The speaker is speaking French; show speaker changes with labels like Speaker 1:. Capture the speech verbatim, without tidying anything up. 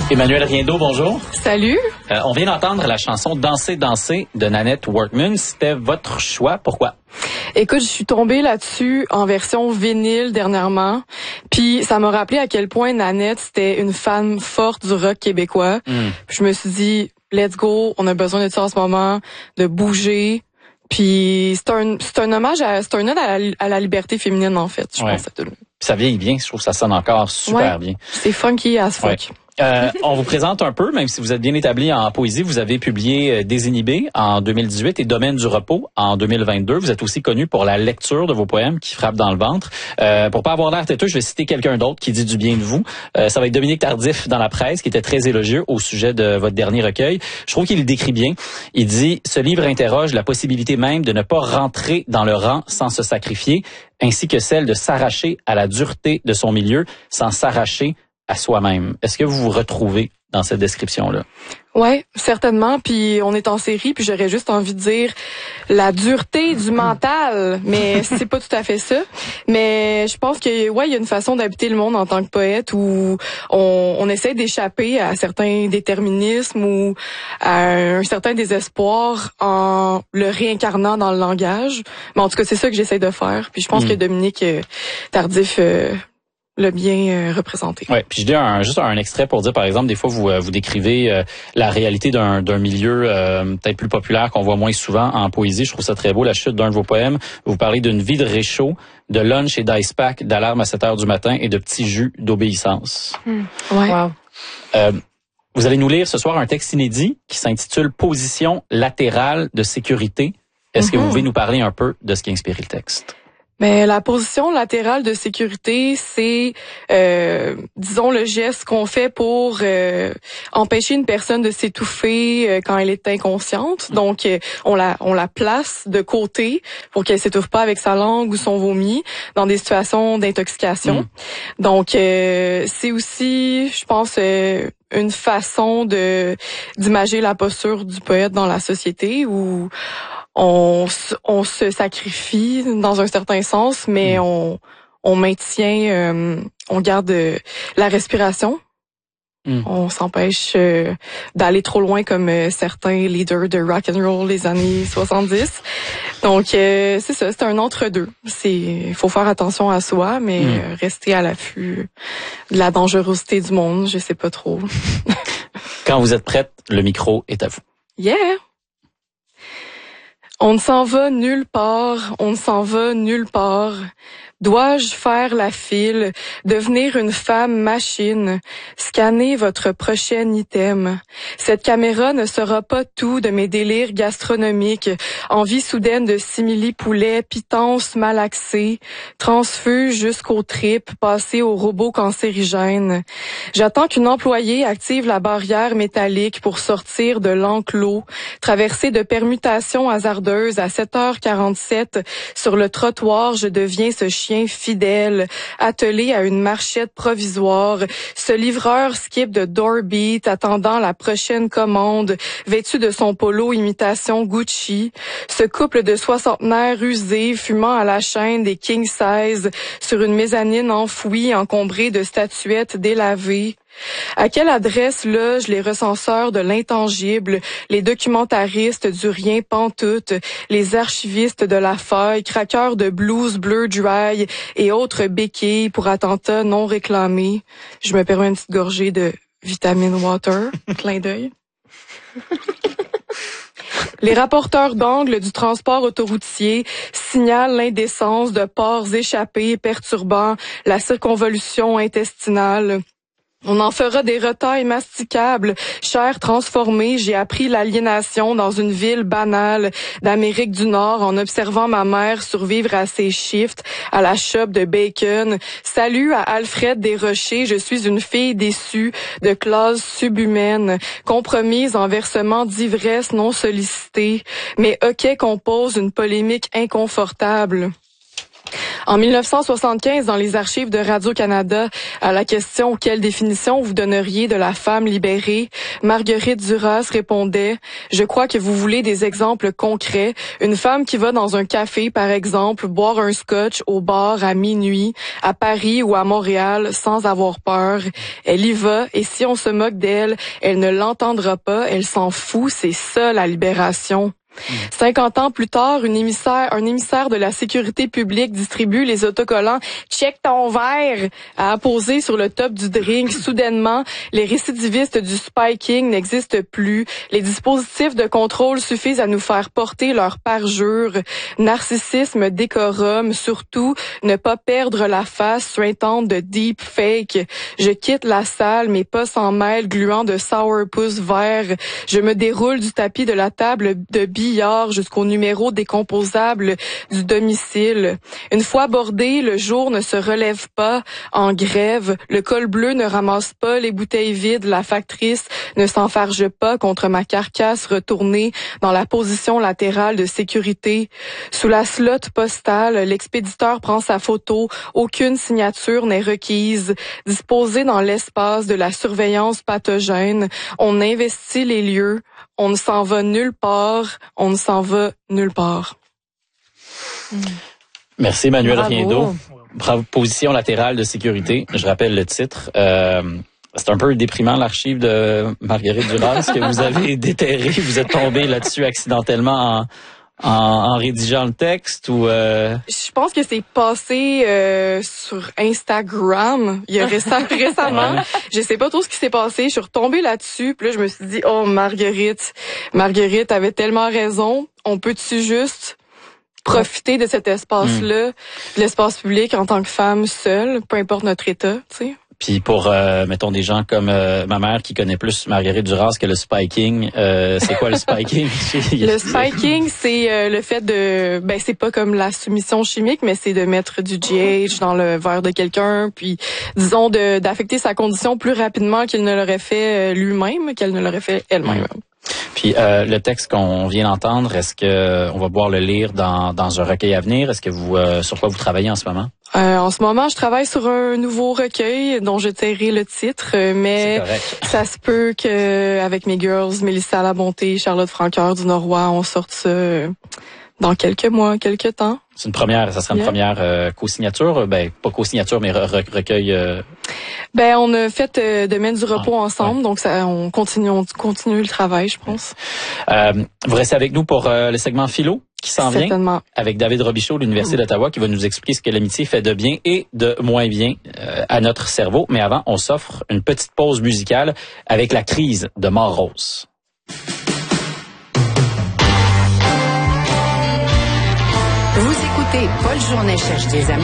Speaker 1: Emmanuelle Riendo, bonjour.
Speaker 2: Salut.
Speaker 1: Euh, on vient d'entendre la chanson Danser, danser de Nanette Workman. C'était votre choix. Pourquoi?
Speaker 2: Écoute, je suis tombée là-dessus en version vinyle dernièrement. Puis ça m'a rappelé à quel point Nanette, c'était une fan forte du rock québécois. Mm. Puis je me suis dit, let's go, on a besoin de ça en ce moment, de bouger. Puis c'est un c'est un hommage à c'est un ode à la, à la liberté féminine en fait, je
Speaker 1: ouais.
Speaker 2: pense. Puis
Speaker 1: ça vieillit bien, je trouve que ça sonne encore super
Speaker 2: ouais.
Speaker 1: bien.
Speaker 2: C'est funky as fuck.
Speaker 1: Ouais. Euh, on vous présente un peu, même si vous êtes bien établi en poésie. Vous avez publié Désinhibé en deux mille dix-huit et Domaine du repos en deux mille vingt-deux. Vous êtes aussi connu pour la lecture de vos poèmes qui frappent dans le ventre. Euh, pour pas avoir l'air têteux, je vais citer quelqu'un d'autre qui dit du bien de vous. Euh, ça va être Dominique Tardif dans la presse, qui était très élogieux au sujet de votre dernier recueil. Je trouve qu'il le décrit bien. Il dit « Ce livre interroge la possibilité même de ne pas rentrer dans le rang sans se sacrifier, ainsi que celle de s'arracher à la dureté de son milieu sans s'arracher à soi-même. » Est-ce que vous vous retrouvez dans cette description-là?
Speaker 2: Ouais, certainement. Puis on est en série, puis j'aurais juste envie de dire la dureté du mental, mais c'est pas tout à fait ça. Mais je pense que ouais, il y a une façon d'habiter le monde en tant que poète où on, on essaie d'échapper à certains déterminismes ou à un certain désespoir en le réincarnant dans le langage. Mais en tout cas, c'est ça que j'essaie de faire. Puis je pense mmh. que Dominique euh, Tardif euh, l'a bien euh, représenté.
Speaker 1: Ouais, puis je dis un, juste un extrait pour dire, par exemple, des fois vous euh, vous décrivez euh, la réalité d'un d'un milieu euh, peut-être plus populaire qu'on voit moins souvent en poésie. Je trouve ça très beau, la chute d'un de vos poèmes. Vous parlez d'une vie de réchaud, de lunch et d'ice pack, d'alarme à sept heures du matin et de petits jus d'obéissance.
Speaker 2: Mmh. Ouais.
Speaker 1: Wow. Euh, vous allez nous lire ce soir un texte inédit qui s'intitule Position latérale de sécurité. Est-ce mmh. que vous pouvez nous parler un peu de ce qui inspire le texte?
Speaker 2: Mais la position latérale de sécurité, c'est, euh, disons, le geste qu'on fait pour euh, empêcher une personne de s'étouffer euh, quand elle est inconsciente. Donc, euh, on la on la place de côté pour qu'elle s'étouffe pas avec sa langue ou son vomi dans des situations d'intoxication. Mmh. Donc, euh, c'est aussi, je pense, euh, une façon de d'imager la posture du poète dans la société où on, on se sacrifie dans un certain sens, mais mmh. on, on maintient, euh, on garde euh, la respiration. Mmh. On s'empêche euh, d'aller trop loin comme euh, certains leaders de rock and roll des années soixante-dix. Donc euh, c'est ça, c'est un entre-deux. C'est, il faut faire attention à soi, mais mmh. euh, rester à l'affût de la dangerosité du monde. Je sais pas trop.
Speaker 1: Quand vous êtes prête, le micro est à vous.
Speaker 2: Yeah. On ne s'en va nulle part, on ne s'en va nulle part. Dois-je faire la file, devenir une femme machine, scanner votre prochain item? Cette caméra ne sera pas tout de mes délires gastronomiques, envie soudaine de simili-poulet, pitance malaxée, transfuge jusqu'aux tripes, passer au robot cancérigène. J'attends qu'une employée active la barrière métallique pour sortir de l'enclos, traverser de permutations hasardeuses à sept heures quarante-sept. Sur le trottoir, je deviens ce chien fidèle, attelé à une marchette provisoire, ce livreur skip de Doorbeat attendant la prochaine commande, vêtu de son polo imitation Gucci, ce couple de soixantenaires usés fumant à la chaîne des king size sur une mezzanine enfouie encombrée de statuettes délavées. À quelle adresse logent les recenseurs de l'intangible, les documentaristes du rien pantoute, les archivistes de la feuille, craqueurs de blues bleu dry et autres béquilles pour attentats non réclamés? Je me permets une petite gorgée de vitamine water. Clin d'œil. Les rapporteurs d'angles du transport autoroutier signalent l'indécence de ports échappés perturbant la circonvolution intestinale. On en fera des retailles masticables, chair transformée. J'ai appris l'aliénation dans une ville banale d'Amérique du Nord en observant ma mère survivre à ses shifts à la shop de bacon. Salut à Alfred Desrochers, je suis une fille déçue de classe subhumaine, compromise en versement d'ivresse non sollicitée. Mais ok qu'on pose une polémique inconfortable. En mille neuf cent soixante-quinze, dans les archives de Radio-Canada, à la question « Quelle définition vous donneriez de la femme libérée ?» Marguerite Duras répondait « Je crois que vous voulez des exemples concrets. Une femme qui va dans un café, par exemple, boire un scotch au bar à minuit, à Paris ou à Montréal, sans avoir peur. Elle y va, et si on se moque d'elle, elle ne l'entendra pas, elle s'en fout, c'est ça la libération. » cinquante ans plus tard, une émissaire, un émissaire de la sécurité publique distribue les autocollants « Check ton verre » à apposer sur le top du drink. Soudainement, les récidivistes du spiking n'existent plus. Les dispositifs de contrôle suffisent à nous faire porter leur parjure. Narcissisme, décorum, surtout, ne pas perdre la face suintante de deep fake. Je quitte la salle, mes pas s'en mêlent, gluant de sourpuss vert. Je me déroule du tapis de la table de billard jusqu'au numéro décomposable du domicile. Une fois bordé, le jour ne se relève pas en grève. Le col bleu ne ramasse pas les bouteilles vides. La factrice ne s'enfarge pas contre ma carcasse retournée dans la position latérale de sécurité. Sous la slot postale, l'expéditeur prend sa photo. Aucune signature n'est requise. Disposé dans l'espace de la surveillance pathogène, on investit les lieux. On ne s'en va nulle part. On ne s'en va nulle part.
Speaker 1: Merci, Emmanuel
Speaker 3: Bravo.
Speaker 1: Riendo. Bravo. Position latérale de sécurité. Je rappelle le titre. Euh, c'est un peu déprimant, l'archive de Marguerite Duras que vous avez déterré. Vous êtes tombé là-dessus accidentellement en... En, en rédigeant le texte ou euh...
Speaker 2: Je pense que c'est passé euh, sur Instagram il y a récem- récemment.
Speaker 1: Ouais.
Speaker 2: Je sais pas trop ce qui s'est passé. Je suis retombée là-dessus. Puis là, je me suis dit, oh Marguerite, Marguerite avait tellement raison. On peut-tu juste profiter de cet espace-là, mm. de l'espace public en tant que femme seule, peu importe notre état, tu sais.
Speaker 1: Puis pour, euh, mettons, des gens comme euh, ma mère qui connaît plus Marguerite Duras que le spiking, euh, c'est quoi le spiking?
Speaker 2: Le spiking, c'est euh, le fait de... Ben, c'est pas comme la soumission chimique, mais c'est de mettre du G H dans le verre de quelqu'un, puis, disons, de d'affecter sa condition plus rapidement qu'il ne l'aurait fait lui-même, qu'elle ne l'aurait fait elle-même.
Speaker 1: Mmh. Puis euh, le texte qu'on vient d'entendre, est-ce que on va pouvoir le lire dans, dans un recueil à venir? Est-ce que vous euh, sur quoi vous travaillez en ce moment?
Speaker 2: Euh, en ce moment, je travaille sur un nouveau recueil dont je tairai le titre, mais ça se peut que avec mes girls, Mélissa Labonté, Charlotte Francoeur du Norois, on sorte ça dans quelques mois, quelques temps.
Speaker 1: C'est une première, ça sera une yeah. première euh, co-signature, ben pas co-signature, mais re- re- recueil. Euh...
Speaker 2: Ben on a fait euh, Domaine du repos ah, ensemble, ouais. donc ça, on continue, on continue le travail, je pense.
Speaker 1: Euh, vous restez avec nous pour euh, le segment philo qui s'en vient avec David Robichaud de l'Université mmh. d'Ottawa qui va nous expliquer ce que l'amitié fait de bien et de moins bien euh, à notre cerveau. Mais avant, on s'offre une petite pause musicale avec La crise de Mort-Rose.
Speaker 4: Vous écoutez Paul Journet cherche des amis.